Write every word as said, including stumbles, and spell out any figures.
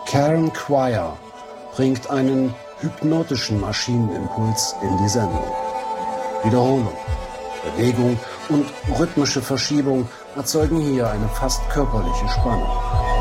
Karen Quire bringt einen hypnotischen Maschinenimpuls in die Sendung. Wiederholung, Bewegung und rhythmische Verschiebung erzeugen hier eine fast körperliche Spannung.